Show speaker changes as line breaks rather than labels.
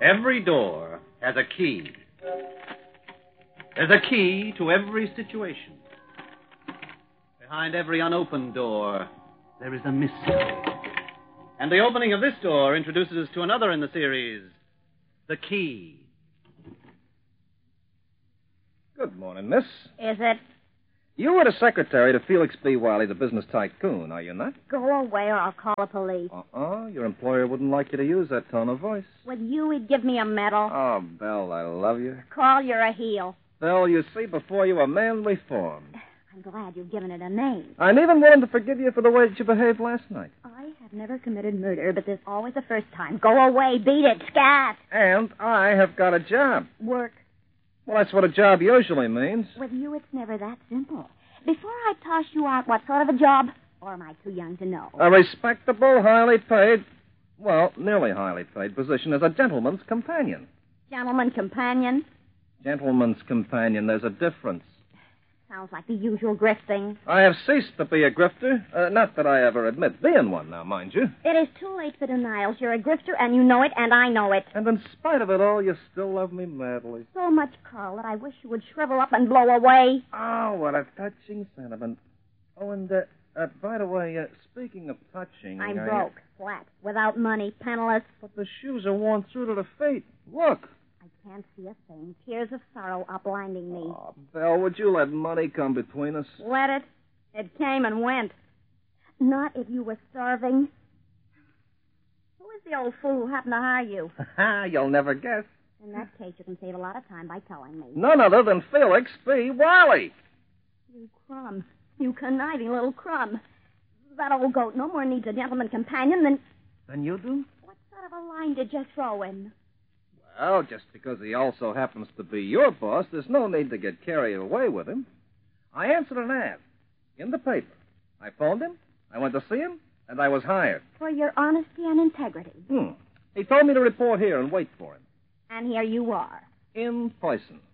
Every door has a key. There's a key to every situation. Behind every unopened door, there is a mystery. And the opening of this door introduces us to another in the series, The Key.
Good morning, miss.
Is it?
You are the secretary to Felix B. Wiley, the business tycoon, are you not?
Go away or I'll call the police.
Your employer wouldn't like you to use that tone of voice.
With you, he'd give me a medal.
Oh, Belle, I love you.
Call you're a heel.
Belle, you see before you a man reformed.
I'm glad you've given it a name.
I'm even willing to forgive you for the way that you behaved last night.
I have never committed murder, but there's always a first time. Go away, beat it, scat.
And I have got a job.
Work.
Well, that's what a job usually means.
With you, it's never that simple. Before I toss you out, what sort of a job? Or am I too young to know?
A respectable, highly paid, well, nearly highly paid position as a gentleman's companion.
Gentleman companion?
Gentleman's companion, there's a difference.
Sounds like the usual grifting.
I have ceased to be a grifter. Not that I ever admit being one now, mind you.
It is too late for denials. You're a grifter, and you know it, and I know it.
And in spite of it all, you still love me madly.
So much, Carl, that I wish you would shrivel up and blow away.
Oh, what a touching sentiment. Oh, and, by the way, speaking of touching...
I'm broke, flat, without money, penniless.
But the shoes are worn through to the feet. Look.
I can't see a thing. Tears of sorrow are blinding me.
Oh, Belle, would you let money come between us?
Let it? It came and went. Not if you were starving. Who is the old fool who happened to hire you?
You'll never guess.
In that case, you can save a lot of time by telling me.
None other than Felix B. Wiley.
You crumb. You conniving little crumb. That old goat no more needs a gentleman companion than...
Than you do?
What sort of a line did you throw in?
Well, just because he also happens to be your boss, there's no need to get carried away with him. I answered an ad in the paper. I phoned him, I went to see him, and I was hired.
For your honesty and integrity.
He told me to report here and wait for him.
And here you are.
In person.